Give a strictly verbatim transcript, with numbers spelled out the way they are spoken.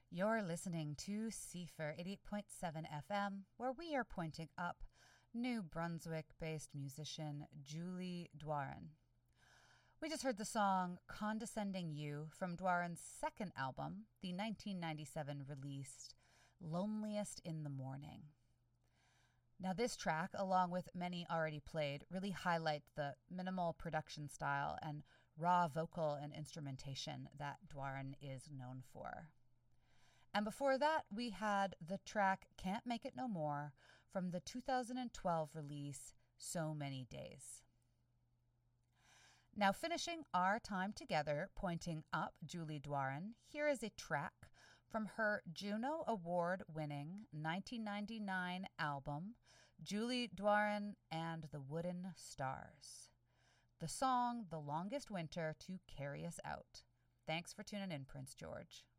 You're listening to Seifer eighty-eight point seven F M, where we are pointing up New Brunswick-based musician Julie Doiron. We just heard the song Condescending You from Doiron's second album, the nineteen ninety-seven released Loneliest in the Morning. Now this track, along with many already played, really highlight the minimal production style and raw vocal and instrumentation that Doiron is known for. And before that, we had the track Can't Make It No More from the two thousand twelve release So Many Days. Now finishing our time together pointing up Julie Doiron, here is a track from her Juno Award-winning nineteen ninety-nine album, Julie Doiron and the Wooden Stars. The song, The Longest Winter to Carry Us Out. Thanks for tuning in, Prince George.